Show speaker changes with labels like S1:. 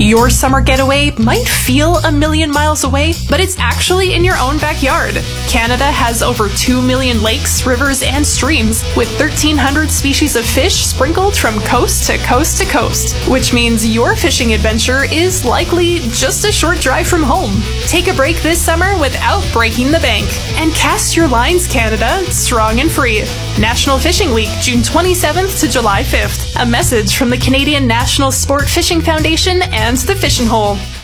S1: Your summer getaway might feel a million miles away, but it's actually in your own backyard. Canada has over 2 million lakes, rivers, and streams, with 1,300 species of fish sprinkled from coast to coast to coast, which means your fishing adventure is likely just a short drive from home. Take a break this summer without breaking the bank, and cast your lines, Canada, strong and free. National Fishing Week, June 27th to July 5th. A message from the Canadian National Sport Fishing Foundation and the Fishing Hole.